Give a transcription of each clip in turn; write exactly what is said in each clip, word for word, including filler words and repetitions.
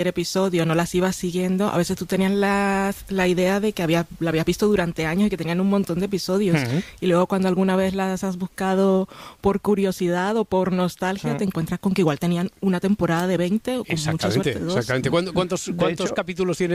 episodio no las ibas siguiendo, a veces tú tenías la, la idea de que había, la habías visto durante años y que tenían un montón de episodios. Uh-huh. Y luego cuando alguna vez las has buscado por curiosidad o por nostalgia, uh-huh. te encuentras con que igual tenían una temporada de veinte o con mucha suerte dos. Exactamente. ¿Cuántos, cuántos, cuántos hecho, capítulos tiene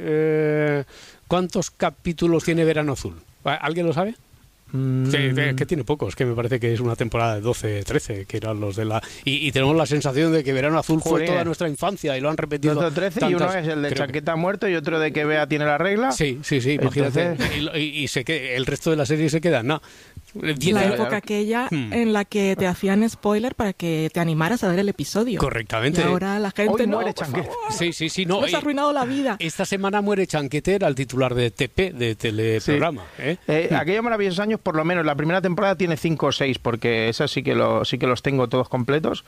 eh, cuántos capítulos tiene Verano Azul? ¿Alguien lo sabe? Sí, que tiene pocos, que me parece que es una temporada de doce, trece, que eran los de la... Y, y tenemos la sensación de que Verano Azul Joder. fue toda nuestra infancia y lo han repetido doce, trece tantas, y uno es el de Chaqueta que... muerto y otro de que Bea tiene la regla. Sí, sí, sí, imagínate. Entonces... Y, y, y se que, el resto de la serie se queda, no. La época aquella hmm. en la que te hacían spoiler para que te animaras a ver el episodio. Correctamente. Y ahora la gente Hoy no, muere Chanquete. Sí, sí, sí. No, nos ha arruinado la vida. Esta semana muere Chanquete, era el titular de T P, de teleprograma. Sí. ¿eh? Eh, hmm. Aquellos maravillosos años, por lo menos, la primera temporada tiene cinco o seis, porque esas sí que, lo, sí que los tengo todos completos.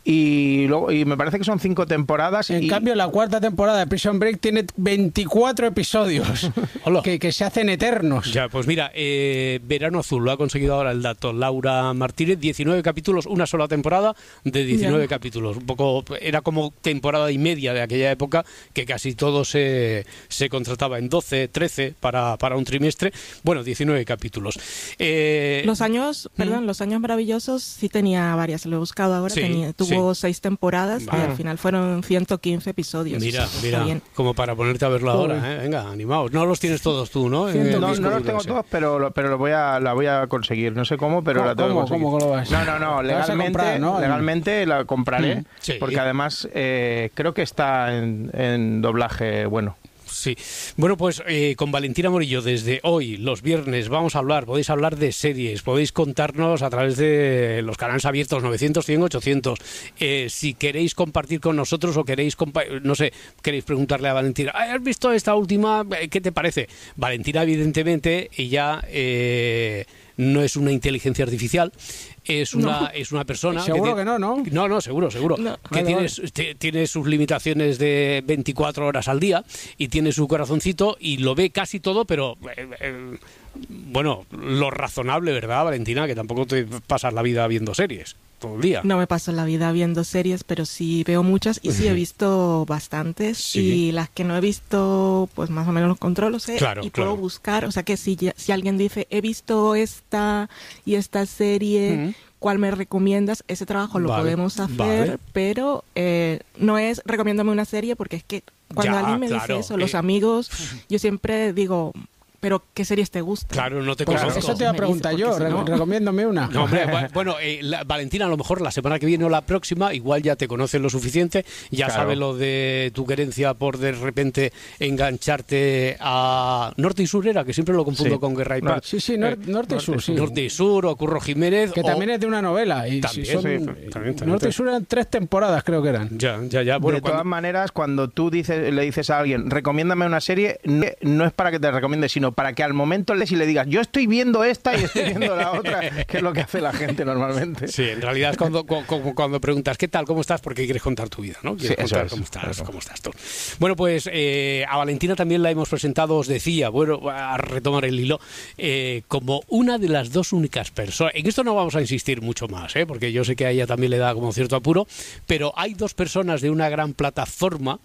Y luego y me parece que son cinco temporadas. En y... cambio, la cuarta temporada de Prison Break tiene veinticuatro episodios que, que se hacen eternos. Ya, pues mira, eh, Verano Azul, lo ha conseguido ahora el dato Laura Martínez, diecinueve capítulos, una sola temporada de diecinueve ya. capítulos. Un poco, era como temporada y media de aquella época, que casi todo se, se contrataba en doce, trece para, para un trimestre. Bueno, diecinueve capítulos. Eh, los años, ¿hmm? perdón, los años maravillosos sí tenía varias, lo he buscado ahora, sí, tenía, tuvo sí. seis temporadas ah. y al final fueron ciento quince episodios. Mira, o sea, mira, bien. Como para ponerte a verlo ahora, ¿eh? Venga, animaos. No los tienes todos tú, ¿no? No, no, no los tengo todos, pero, pero lo voy a, la voy a conseguir. No sé cómo, pero ¿Cómo, la tengo ¿cómo, que conseguir. ¿Cómo lo vas? No, no, no. Legalmente, comprar, ¿no? legalmente la compraré, sí. porque además eh, creo que está en, en doblaje bueno. Sí. Bueno, pues eh, con Valentina Morillo desde hoy, los viernes, vamos a hablar, podéis hablar de series, podéis contarnos a través de los canales abiertos novecientos, cien, ochocientos. Eh, si queréis compartir con nosotros o queréis, no sé, queréis preguntarle a Valentina, ¿has visto esta última? ¿Qué te parece? Valentina, evidentemente, ella eh, no es una inteligencia artificial. Es una, no. es una persona... Seguro que, que no, ¿no? No, no, seguro, seguro. No. Que vale, tiene, vale. tiene sus limitaciones de veinticuatro horas al día y tiene su corazoncito y lo ve casi todo, pero... Eh, eh, bueno, lo razonable, ¿verdad, Valentina? Que tampoco te pasas la vida viendo series todo el día. No me paso la vida viendo series, pero sí veo muchas y sí he visto bastantes. Sí. Y las que no he visto, pues más o menos los controlo, sé, claro, y claro. puedo buscar. O sea que si, si alguien dice, he visto esta y esta serie... Uh-huh. ¿Cuál me recomiendas? Ese trabajo lo vale, podemos hacer, vale. pero eh, no es recomiéndame una serie, porque es que cuando ya, alguien me claro, dice eso, eh, los amigos, yo siempre digo... ¿Pero qué series te gustan? Claro, no te pues conozco. Eso te iba a preguntar yo, si no... recomiéndame una. No, hombre, bueno, eh, la, Valentina, a lo mejor la semana que viene o la próxima, igual ya te conoce lo suficiente, ya claro. sabe lo de tu querencia por de repente engancharte a Norte y Sur, era, que siempre lo confundo sí. con Guerra y Paz. Sí, sí, nor- eh, Norte y Sur, sí. Norte y Sur, o Curro Jiménez. Que o... también es de una novela. Y también, si son... sí, también, también, Norte y Sur eran tres temporadas, creo que eran. Ya, ya, ya. Bueno, de cuando... todas maneras, cuando tú dices, le dices a alguien, recomiéndame una serie, no es para que te recomiende, sino para que al momento y le digas, yo estoy viendo esta y estoy viendo la otra, que es lo que hace la gente normalmente. Sí, en realidad es cuando, cuando, cuando preguntas, ¿qué tal? ¿Cómo estás? Porque quieres contar tu vida, ¿no? Quieres sí, contar es, cómo estás, claro. cómo estás tú. Bueno, pues eh, a Valentina también la hemos presentado, os decía, bueno, a retomar el hilo, eh, como una de las dos únicas personas. En esto no vamos a insistir mucho más, ¿eh? Porque yo sé que a ella también le da como cierto apuro, pero hay dos personas de una gran plataforma.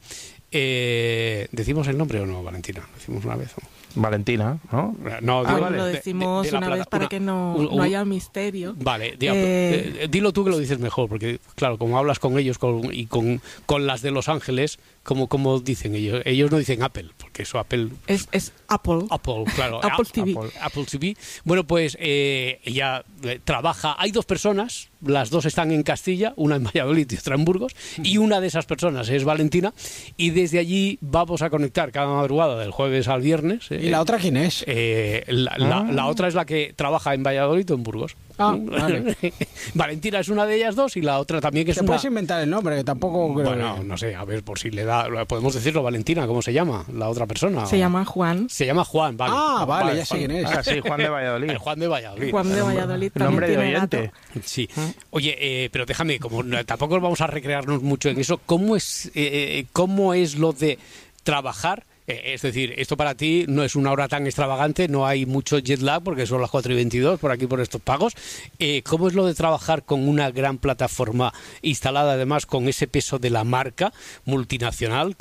Eh, ¿Decimos el nombre o no, Valentina? ¿Decimos una vez o no? Valentina, ¿no? No, ah, digo, vale. Lo decimos de, de una plata, vez para una, que no, un, un, no haya misterio. Vale, diga, eh, dilo tú que lo dices mejor, porque claro, como hablas con ellos con, y con, con las de Los Ángeles, como, como dicen ellos, ellos no dicen Apple, porque eso Apple... Es, es Apple. Apple, claro. Apple T V. Apple, Apple T V. Bueno, pues eh, ella eh, trabaja, hay dos personas, las dos están en Castilla, una en Valladolid y otra en Burgos, y una de esas personas es Valentina, y desde allí vamos a conectar cada madrugada del jueves al viernes. Eh, ¿Y la otra quién es? Eh, la, la, ah. la otra es la que trabaja en Valladolid o en Burgos. Ah, vale. Valentina es una de ellas dos y la otra también que es ¿Te una... puedes inventar el nombre? Que tampoco creo Bueno, que... no sé, a ver, por si le da... Podemos decirlo, Valentina, ¿cómo se llama la otra persona? Se llama Juan. Se llama Juan, vale. Ah, vale, vale ya sé quién es. Ah, sí, Juan de Valladolid. El Juan de Valladolid. Juan de Valladolid el nombre de oyente. Gato. Sí. Oye, eh, pero déjame, como no, tampoco vamos a recrearnos mucho en eso, ¿cómo es, eh, cómo es lo de trabajar? Eh, es decir, esto para ti no es una hora tan extravagante, no hay mucho jet lag porque son las cuatro y veintidós por aquí por estos pagos. Eh, ¿Cómo es lo de trabajar con una gran plataforma instalada además con ese peso de la marca multinacional?